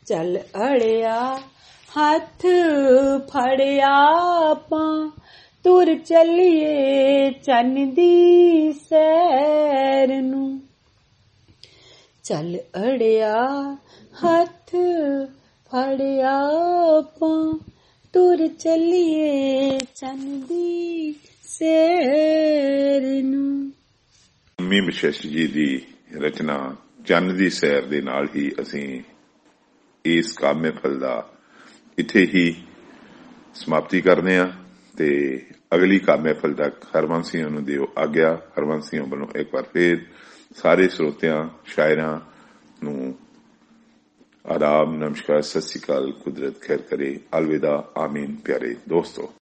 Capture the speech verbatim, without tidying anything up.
ਚੱਲ ਅੜਿਆ ਹੱਥ ਫੜਿਆ ਆਪਾਂ ਤੁਰ ਚੱਲੀਏ ਚੰਨ ਦੀ ਸੈਰ ਨੂੰ। ਚੱਲ ਅੜਿਆ ਹੱਥ ਫੜਿਆ ਆਪਾਂ ਤੁਰ ਚੱਲੀਏ ਚੰਨ ਦੀ ਸੈਰ ਨੂੰ। ਮੰਮੀ ਵਸ਼ਿਸ਼ਟ ਜੀ ਦੀ ਰਚਨਾ ਚੰਨ ਦੀ ਸੈਰ ਦੇ ਨਾਲ ਹੀ ਅਸੀਂ ਇਸ ਕਾਮੇ ਫਲ ਦਾ ਇੱਥੇ ਹੀ ਸਮਾਪਤੀ ਕਰਦੇ ਹਾਂ ਤੇ ਅਗਲੀ ਕਾਮੇ ਫਲ ਤੱਕ ਹਰਵੰਸ ਸਿੰਘਾਂ ਨੂੰ ਦਿਓ ਆਗਿਆ। ਹਰਵੰਸ ਸਿੰਘਾਂ ਵੱਲੋਂ ਇੱਕ ਵਾਰ ਫੇਰ ਸਾਰੇ ਸਰੋਤਿਆਂ ਸ਼ਾਇਰਾਂ ਨੂੰ ਆਦਾਬ, ਨਮਸਕਾਰ, ਸਤਿ ਸ੍ਰੀ ਅਕਾਲ। ਕੁਦਰਤ ਖੈਰ ਕਰੇ। ਅਲਵਿਦਾ, ਆਮੀਨ। ਪਿਆਰੇ ਦੋਸਤੋ।